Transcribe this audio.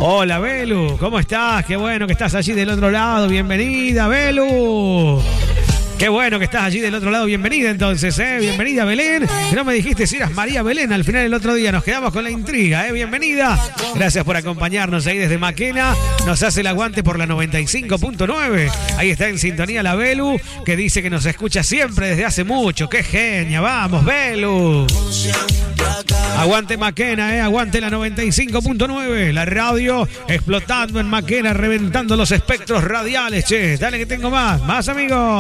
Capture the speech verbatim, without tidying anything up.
Hola, Belu, ¿cómo estás? Qué bueno que estás allí del otro lado. Bienvenida, Belu. Qué bueno que estás allí del otro lado. Bienvenida entonces, ¿eh? Bienvenida, Belén. Que no me dijiste si eras María Belén. Al final del otro día nos quedamos con la intriga, ¿eh? Bienvenida. Gracias por acompañarnos ahí desde Maquena. Nos hace el aguante por la noventa y cinco punto nueve. Ahí está en sintonía la Belu, que dice que nos escucha siempre desde hace mucho. ¡Qué genia! ¡Vamos, Belu! Aguante Maquena, ¿eh? Aguante la noventa y cinco punto nueve. La radio explotando en Maquena, reventando los espectros radiales, che. Dale que tengo más. Más, amigos.